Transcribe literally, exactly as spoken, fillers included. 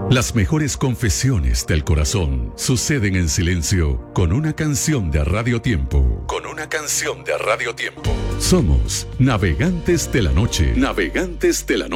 Las mejores confesiones del corazón suceden en silencio con una canción de Radio Tiempo. Con una canción de Radio Tiempo. Somos Navegantes de la Noche. Navegantes de la Noche.